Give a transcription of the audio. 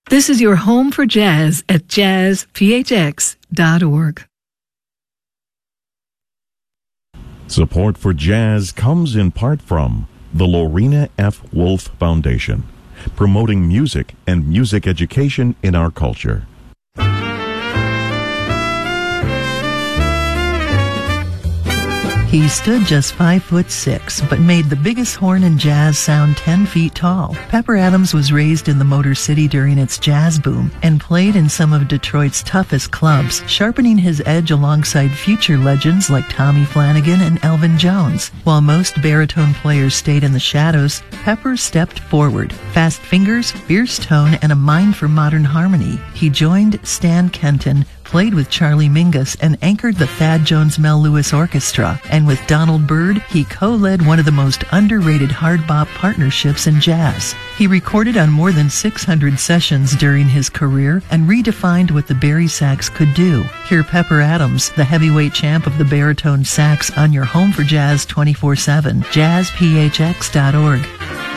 This is your home for jazz at jazzphx.org. Support for jazz comes in part from the Lorena F. Wolf Foundation, promoting music and music education in our culture. He stood just 5'6", but made the biggest horn in jazz sound 10 feet tall. Pepper Adams was raised in the Motor City during its jazz boom and played in some of Detroit's toughest clubs, sharpening his edge alongside future legends like Tommy Flanagan and Elvin Jones. While most baritone players stayed in the shadows, Pepper stepped forward. Fast fingers, fierce tone, and a mind for modern harmony. He joined Stan Kenton, played with Charlie Mingus, and anchored the Thad Jones-Mel Lewis Orchestra. And with Donald Byrd, he co-led one of the most underrated hard bop partnerships in jazz. He recorded on more than 600 sessions during his career and redefined what the bari sax could do. Hear Pepper Adams, the heavyweight champ of the baritone sax, on your home for jazz 24/7. jazzphx.org.